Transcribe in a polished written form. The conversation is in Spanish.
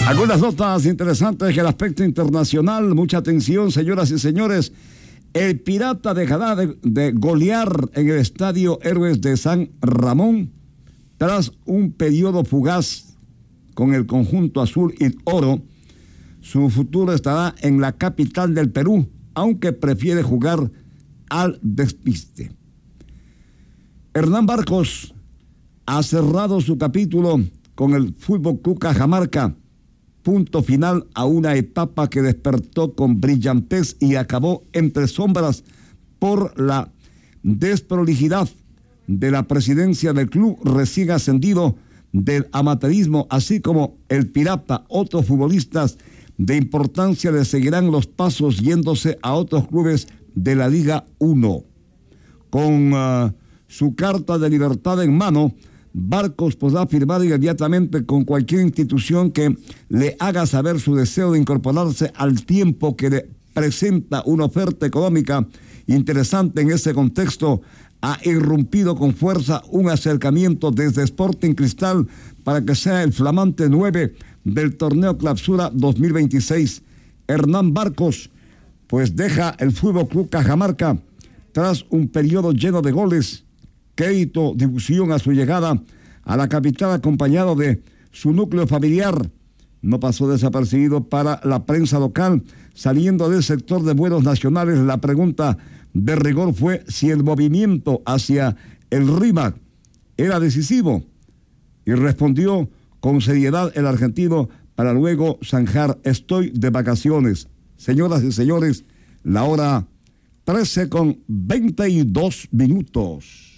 Algunas notas interesantes en el aspecto internacional. Mucha atención, señoras y señores. El Pirata dejará de golear en el Estadio Héroes de San Ramón tras un periodo fugaz con el conjunto azul y oro. Su futuro estará en la capital del Perú, aunque prefiere jugar al despiste. Hernán Barcos ha cerrado su capítulo con el Fútbol Club Cajamarca. Punto final a una etapa que despertó con brillantez y acabó entre sombras por la desprolijidad de la presidencia del club recién ascendido del amateurismo, así como el Pirata. Otros futbolistas de importancia le seguirán los pasos yéndose a otros clubes de la Liga 1. Con su carta de libertad en mano, Barcos podrá firmar inmediatamente con cualquier institución que le haga saber su deseo de incorporarse al tiempo que le presenta una oferta económica interesante. En ese contexto, ha irrumpido con fuerza un acercamiento desde Sporting Cristal para que sea el flamante 9 del torneo Clausura 2026. Hernán Barcos, pues deja el Fútbol Club Cajamarca tras un periodo lleno de goles, crédito, difusión a su llegada a la capital acompañado de su núcleo familiar. No pasó desapercibido para la prensa local. Saliendo del sector de vuelos nacionales, la pregunta de rigor fue si el movimiento hacia el RIMAC era decisivo, y respondió con seriedad el argentino para luego zanjar: estoy de vacaciones. Señoras y señores, la hora 13:22.